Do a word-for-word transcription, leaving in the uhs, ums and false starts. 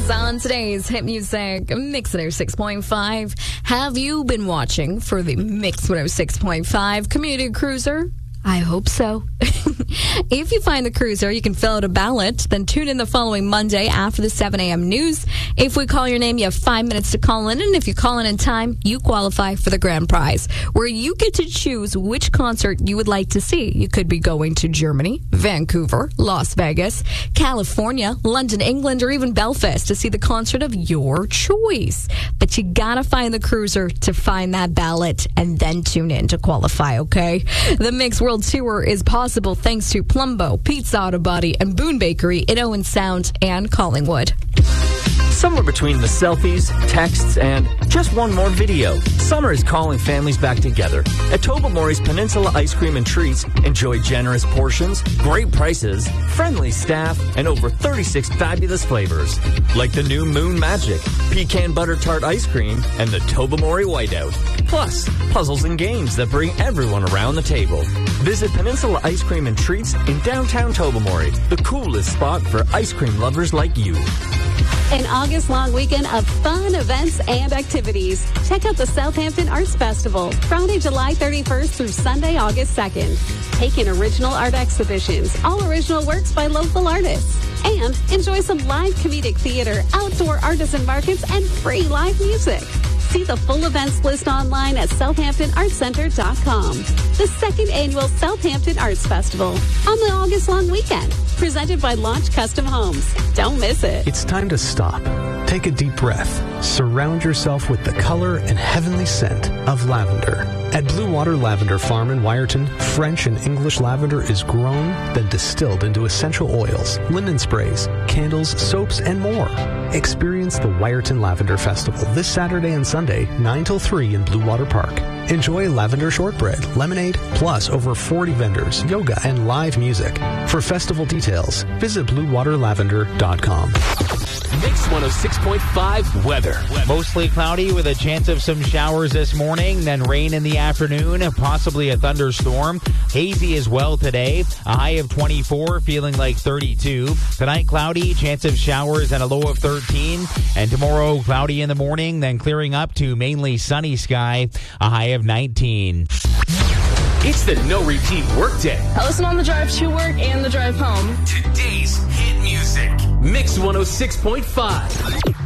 is on today's Hit Music Mix one oh six point five. Have you been watching for the Mix one oh six point five Community Cruiser? I hope so. If you find the cruiser, you can fill out a ballot, then tune in the following Monday after the seven a.m. news. If we call your name, you have five minutes to call in, and if you call in in time, you qualify for the grand prize, where you get to choose which concert you would like to see. You could be going to Germany, Vancouver, Las Vegas, California, London, England, or even Belfast to see the concert of your choice. But you gotta find the cruiser to find that ballot, and then tune in to qualify, okay? The Mix World Tour is possible thanks to Plumbo, Pete's Auto Body, and Boone Bakery in Owen Sound and Collingwood. Somewhere between the selfies, texts, and just one more video, summer is calling families back together. At Tobermory's Peninsula Ice Cream and Treats, enjoy generous portions, great prices, friendly staff, and over thirty-six fabulous flavors. Like the new Moon Magic, Pecan Butter Tart Ice Cream, and the Tobermory Whiteout. Plus, puzzles and games that bring everyone around the table. Visit Peninsula Ice Cream and Treats in downtown Tobermory, the coolest spot for ice cream lovers like you. An August-long weekend of fun events and activities. Check out the Southampton Arts Festival, Friday, July thirty-first through Sunday, August second. Take in original art exhibitions, all original works by local artists. And enjoy some live comedic theater, outdoor artisan markets, and free live music. See the full events list online at southampton arts center dot com. The second annual Southampton Arts Festival on the August-long weekend. Presented by Launch Custom Homes. Don't miss it. It's time to stop. Take a deep breath. Surround yourself with the color and heavenly scent of lavender. At Blue Water Lavender Farm in Wyerton, French and English lavender is grown, then distilled into essential oils, linen sprays, candles, soaps, and more. Experience the Wyerton Lavender Festival this Saturday and Sunday, nine till three in Blue Water Park. Enjoy lavender shortbread, lemonade, plus over forty vendors, yoga, and live music. For festival details, visit blue water lavender dot com. Mix one oh six point five weather. Mostly cloudy with a chance of some showers this morning, then rain in the afternoon, possibly a thunderstorm. Hazy as well today. A high of twenty-four, feeling like thirty-two. Tonight, cloudy, chance of showers and a low of thirteen. And tomorrow, cloudy in the morning, then clearing up to mainly sunny sky, a high of nineteen. It's the No Repeat Workday. I listen on the drive to work and the drive home. Today's hit music. Mix one oh six point five.